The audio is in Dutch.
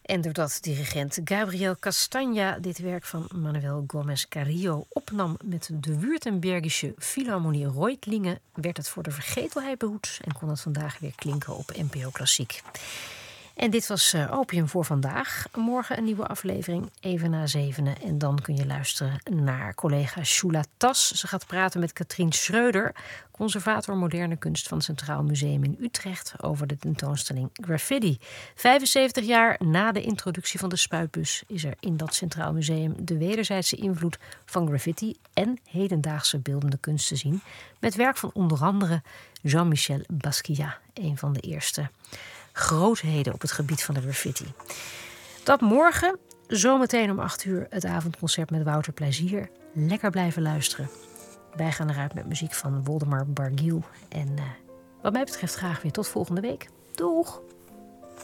En doordat dirigent Gabriel Castagna dit werk van Manuel Gómez Carrillo opnam met de Württembergische Philharmonie Reutlingen, werd het voor de vergetelheid behoed en kon het vandaag weer klinken op NPO Klassiek. En dit was Opium voor vandaag. Morgen een nieuwe aflevering, even na 7. En dan kun je luisteren naar collega Shula Tas. Ze gaat praten met Katrien Schreuder, conservator moderne kunst van het Centraal Museum in Utrecht, over de tentoonstelling Graffiti. 75 jaar na de introductie van de spuitbus is er in dat Centraal Museum de wederzijdse invloed van graffiti en hedendaagse beeldende kunst te zien, met werk van onder andere Jean-Michel Basquiat, een van de eerste grootheden op het gebied van de graffiti. Dat morgen, zometeen om 8 uur, het avondconcert met Wouter Plezier. Lekker blijven luisteren. Wij gaan eruit met muziek van Woldemar Barguil. En wat mij betreft graag weer tot volgende week. Doeg!